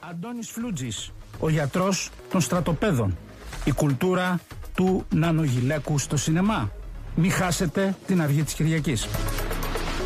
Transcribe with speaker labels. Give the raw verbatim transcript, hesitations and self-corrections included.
Speaker 1: Αντώνης Φλούτζης, ο γιατρός των στρατοπέδων. Η κουλτούρα του νανογυλαίκου στο σινεμά. Μη χάσετε την αυγή της Κυριακής.